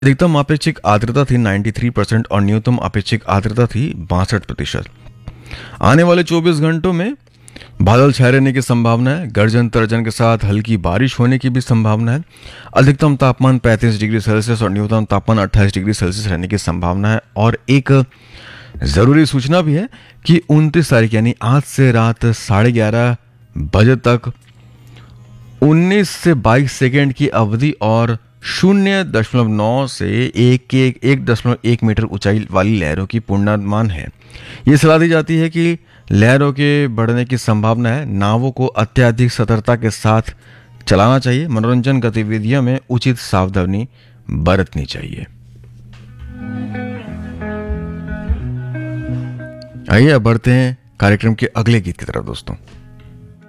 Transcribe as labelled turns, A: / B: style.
A: अधिकतम अपेक्षित आर्द्रता थी 93% और न्यूनतम अपेक्षित आर्द्रता थी 62%। आने वाले 24 घंटों में बादल छाए रहने की संभावना है। गर्जन तर्जन के साथ हल्की बारिश होने की भी संभावना है। अधिकतम तापमान 35 डिग्री सेल्सियस और न्यूनतम तापमान 28 डिग्री सेल्सियस रहने की संभावना है। और एक जरूरी सूचना भी है कि 29 तारीख यानी आज से रात 11:30 बजे तक 19 से 22 सेकेंड की अवधि और 0.9 से 1.1 मीटर ऊंचाई वाली लहरों की पूर्वानुमान है। ये सलाह दी जाती है कि लहरों के बढ़ने की संभावना है। नावों को अत्यधिक सतर्कता के साथ चलाना चाहिए। मनोरंजन गतिविधियों में उचित सावधानी बरतनी चाहिए। आइए अब बढ़ते हैं कार्यक्रम के अगले गीत की तरफ दोस्तों।